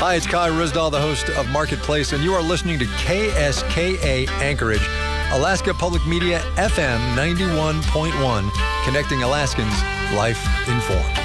Hi, it's Kai Risdahl, the host of Marketplace, and you are listening to KSKA Anchorage, Alaska Public Media FM 91.1, connecting Alaskans, life informed.